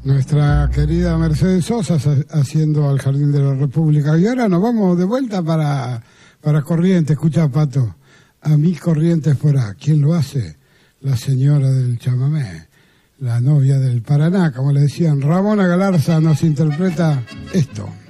Nuestra querida Mercedes Sosa haciendo Al Jardín de la República. Y ahora nos vamos de vuelta para Corrientes. Escucha, Pato, a mí Corrientes por ahí. ¿Quién lo hace? La señora del chamamé, la novia del Paraná, como le decían. Ramona Galarza nos interpreta esto.